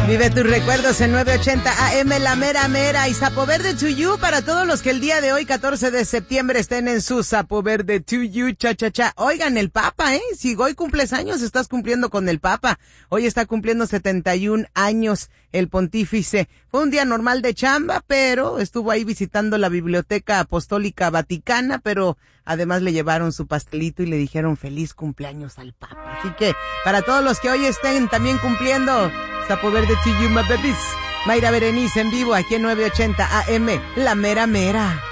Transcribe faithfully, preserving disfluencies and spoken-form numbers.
Vive tus recuerdos en nueve ochenta A M, la mera mera. Y Sapo Verde to you para todos los que el día de hoy, catorce de septiembre, estén en su Sapo Verde to you, cha cha cha. Oigan, el Papa, ¿eh? Si hoy cumples años, estás cumpliendo con el Papa. Hoy está cumpliendo setenta y un años el pontífice. Fue un día normal de chamba, pero estuvo ahí visitando la Biblioteca Apostólica Vaticana, pero además le llevaron su pastelito y le dijeron feliz cumpleaños al Papa. Así que, para todos los que hoy estén también cumpliendo, Sapo Verde to you, my babies. Mayra Berenice en vivo aquí en nueve ochenta A M, la mera mera.